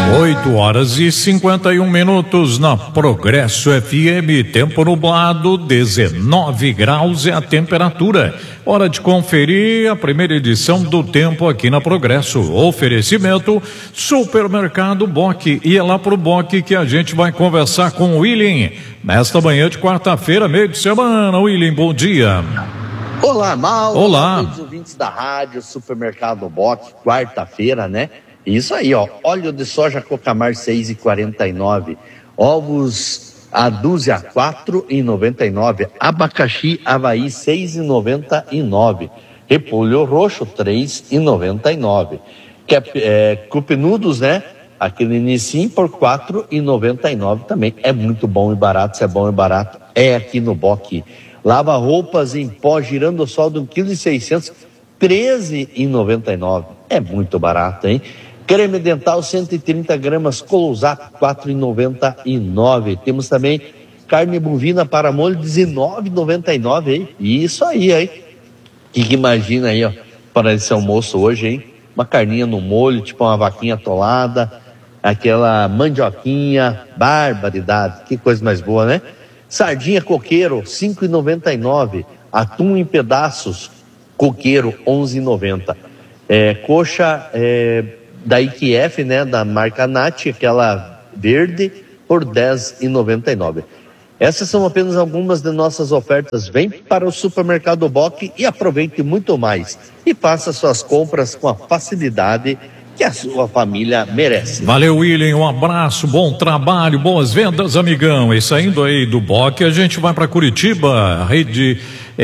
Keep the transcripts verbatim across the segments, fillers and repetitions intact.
oito horas e cinquenta e um minutos na Progresso F M, tempo nublado, dezenove graus é a temperatura. Hora de conferir a primeira edição do tempo aqui na Progresso. Oferecimento Supermercado Boc. E é lá pro Boc que a gente vai conversar com o William nesta manhã de quarta-feira, meio de semana. William, bom dia. Olá, Mauro. Olá. Olá, ouvintes da rádio Supermercado Boc, quarta-feira, né? Isso aí, ó, óleo de soja Cocamar seis e quarenta e nove, ovos a dúzia quatro e noventa e nove, abacaxi Havaí seis e noventa e nove, repolho roxo três e noventa e nove, que é, cupinudos, né? Aquele Nissin por quatro e noventa e nove também. É muito bom e barato. Se é bom e barato, é aqui no Boc. Lava roupas em pó girando o sol de um quilo e seiscentos, treze e noventa e nove. É muito barato, hein? Creme dental cento e trinta gramas, Close-Up quatro e noventa e nove. Temos também carne bovina para molho dezenove e noventa e nove, hein? Isso aí, hein? Que, que imagina aí, ó, para esse almoço hoje, hein? Uma carninha no molho, tipo uma vaquinha atolada, aquela mandioquinha, barbaridade, que coisa mais boa, né? Sardinha coqueiro, cinco e noventa e nove. Atum em pedaços, coqueiro, onze e noventa. É, coxa é, da I Q F, né, da marca Nat, aquela verde, por dez e noventa e nove. Essas são apenas algumas de nossas ofertas. Vem para o Supermercado Boc e aproveite muito mais. E faça suas compras com a facilidade que a sua família merece. Valeu, William, um abraço, bom trabalho, boas vendas, amigão. E saindo aí do Boc, a gente vai para Curitiba, a rede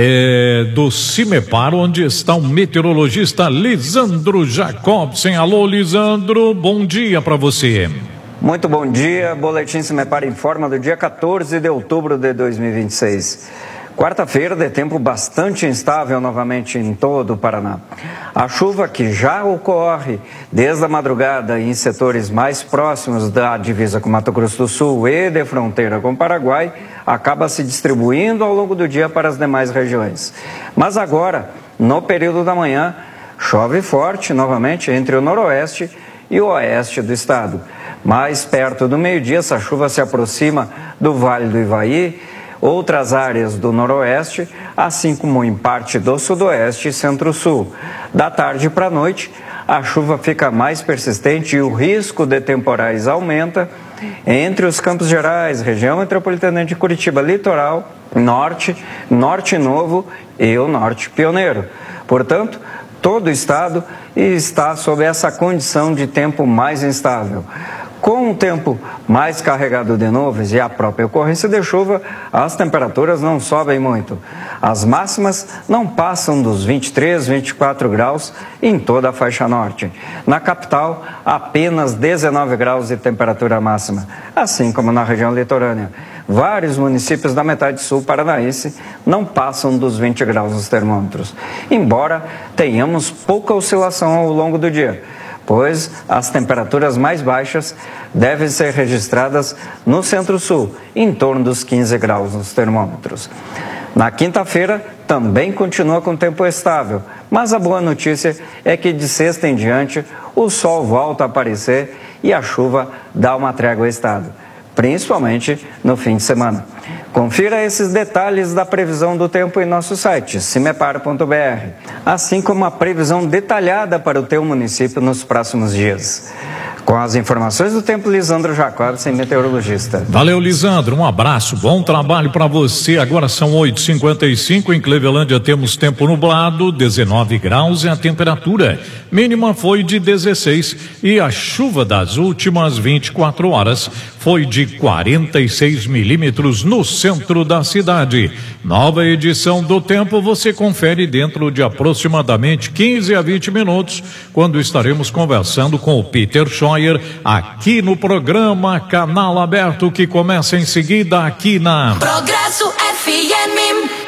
é, do Cimepar, onde está o meteorologista Lisandro Jacobsen. Alô, Lisandro, bom dia para você. Muito bom dia, Boletim Cimepar informa do dia quatorze de outubro de dois mil e vinte e seis. Quarta-feira de tempo bastante instável novamente em todo o Paraná. A chuva que já ocorre desde a madrugada em setores mais próximos da divisa com Mato Grosso do Sul e de fronteira com o Paraguai acaba se distribuindo ao longo do dia para as demais regiões. Mas agora, no período da manhã, chove forte novamente entre o noroeste e o oeste do estado. Mais perto do meio-dia, essa chuva se aproxima do Vale do Ivaí, outras áreas do noroeste, assim como em parte do sudoeste e centro-sul. Da tarde para a noite, a chuva fica mais persistente e o risco de temporais aumenta entre os Campos Gerais, região metropolitana de Curitiba, litoral, norte, norte novo e o norte pioneiro. Portanto, todo o estado está sob essa condição de tempo mais instável. Com o tempo mais carregado de nuvens e a própria ocorrência de chuva, as temperaturas não sobem muito. As máximas não passam dos vinte e três, vinte e quatro graus em toda a faixa norte. Na capital, apenas dezenove graus de temperatura máxima, assim como na região litorânea. Vários municípios da metade sul paranaense não passam dos vinte graus nos termômetros, embora tenhamos pouca oscilação ao longo do dia, pois as temperaturas mais baixas devem ser registradas no centro-sul, em torno dos quinze graus nos termômetros. Na quinta-feira, também continua com tempo estável, mas a boa notícia é que de sexta em diante o sol volta a aparecer e a chuva dá uma trégua ao estado, principalmente no fim de semana. Confira esses detalhes da previsão do tempo em nosso site, cimepar ponto b r, assim como a previsão detalhada para o teu município nos próximos dias. Com as informações do tempo, Lisandro Jacobsen, meteorologista. Valeu, Lisandro, um abraço, bom trabalho para você. Agora são oito e cinquenta e cinco, em Clevelândia temos tempo nublado, dezenove graus é a temperatura, mínima foi de dezesseis e a chuva das últimas vinte e quatro horas foi de quarenta e seis milímetros no centro da cidade. Nova edição do tempo você confere dentro de aproximadamente quinze a vinte minutos, quando estaremos conversando com o Peter Scheuer aqui no programa Canal Aberto, que começa em seguida aqui na Progresso F M.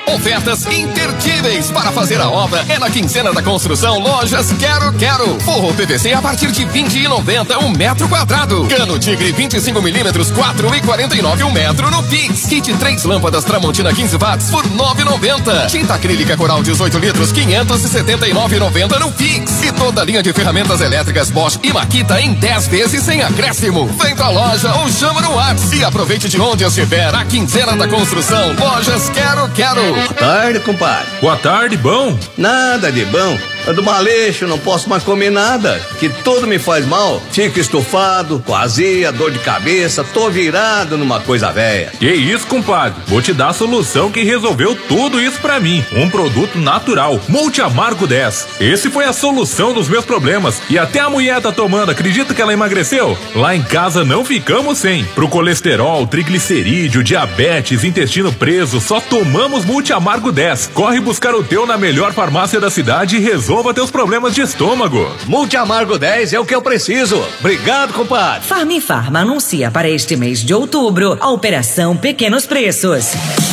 Ofertas imperdíveis para fazer a obra é na quinzena da construção Lojas Quero Quero. Forro P V C a partir de vinte e noventa um metro quadrado. Cano Tigre vinte e cinco milímetros quatro e quarenta e nove um metro no Pix. Kit três lâmpadas Tramontina quinze watts por nove e noventa. Tinta acrílica Coral dezoito litros quinhentos e setenta e nove e noventa no Pix. E toda a linha de ferramentas elétricas Bosch e Makita em dez vezes sem acréscimo. Vem pra loja ou chama no WhatsApp e aproveite de onde estiver a quinzena da construção Lojas Quero Quero. Boa tarde, compadre. Boa tarde, bom? Nada de bom. Eu do maleixo, não posso mais comer nada, que tudo me faz mal. Fico estufado, com azia, dor de cabeça, tô virado numa coisa velha. Que isso, compadre? Vou te dar a solução que resolveu tudo isso pra mim. Um produto natural, Multi Amargo dez. Esse foi a solução dos meus problemas. E até a mulher tá tomando, acredita que ela emagreceu? Lá em casa não ficamos sem. Pro colesterol, triglicerídeo, diabetes, intestino preso, só tomamos Multi Amargo dez. Corre buscar o teu na melhor farmácia da cidade e resolve Resolva teus problemas de estômago. Multi Amargo dez é o que eu preciso. Obrigado, compadre. Farm Farma anuncia para este mês de outubro a operação Pequenos Preços.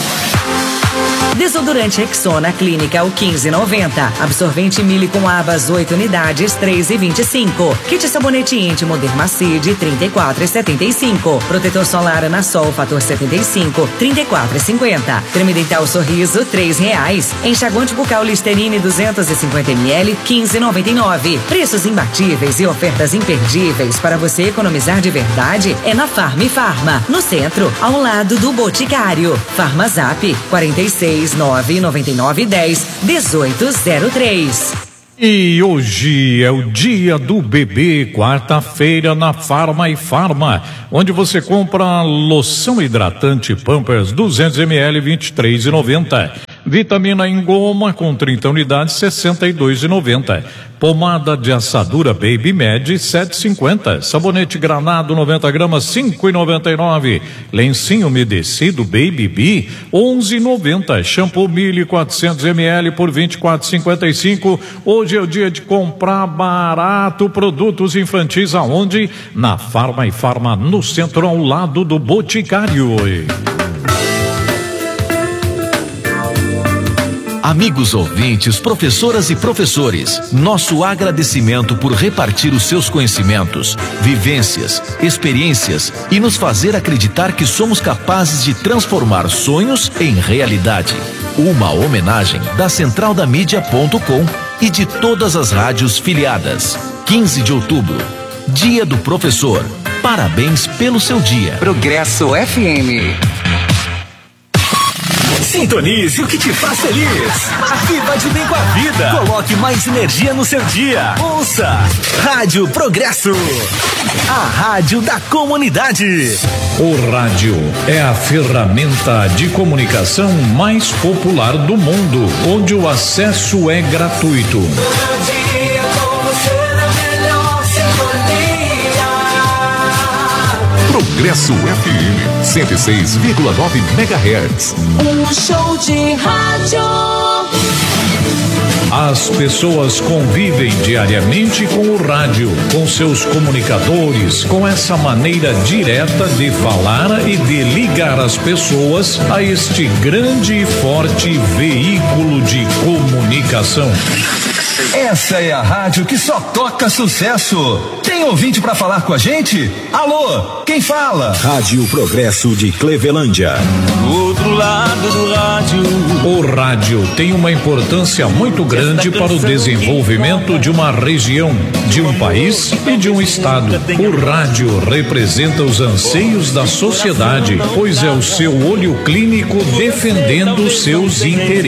Desodorante Rexona Clínica o quinze e noventa. Absorvente Mille com abas oito unidades três e vinte e cinco. Kit sabonete íntimo Dermacide trinta e quatro e setenta e cinco. Protetor solar Anasol fator setenta e cinco trinta e quatro e cinquenta. Creme dental Sorriso três reais. Enxaguante bucal Listerine duzentos e cinquenta mililitros quinze e noventa e nove. Preços imbatíveis e ofertas imperdíveis para você economizar de verdade é na Farm Farma, no centro, ao lado do Boticário. Farmazap quarenta e seis nove noventa e nove dez dezoito zero três. E hoje é o dia do bebê, quarta-feira na Farma e Farma, onde você compra loção hidratante Pampers duzentos mililitros vinte e três e noventa. Vitamina em goma com trinta unidades sessenta e dois e noventa. Pomada de assadura Baby Med sete e cinquenta. Sabonete granado noventa gramas cinco e noventa e nove. Lencinho umedecido Baby Bee onze e noventa. Shampoo Mille quatrocentos mililitros por vinte e quatro e cinquenta e cinco. Hoje é o dia de comprar barato produtos infantis aonde? Na Farma e Farma, no centro ao lado do Boticário. Amigos ouvintes, professoras e professores, nosso agradecimento por repartir os seus conhecimentos, vivências, experiências e nos fazer acreditar que somos capazes de transformar sonhos em realidade. Uma homenagem da central da mídia ponto com e de todas as rádios filiadas. quinze de outubro, Dia do Professor. Parabéns pelo seu dia. Progresso F M. Sintonize o que te faz feliz. Viva de bem com a vida. Coloque mais energia no seu dia. Ouça Rádio Progresso, a rádio da comunidade. O rádio é a ferramenta de comunicação mais popular do mundo, onde o acesso é gratuito. Progresso F M cento e seis vírgula nove megahertz. Um show de rádio. As pessoas convivem diariamente com o rádio, com seus comunicadores, com essa maneira direta de falar e de ligar as pessoas a este grande e forte veículo de comunicação. Essa é a rádio que só toca sucesso. Tem ouvinte pra falar com a gente? Alô, quem fala? Rádio Progresso de Clevelândia. Do outro lado do rádio. O rádio tem uma importância muito grande para o desenvolvimento de uma região, de um país e de um estado. O rádio representa os anseios da sociedade, pois é o seu olho clínico defendendo seus interesses.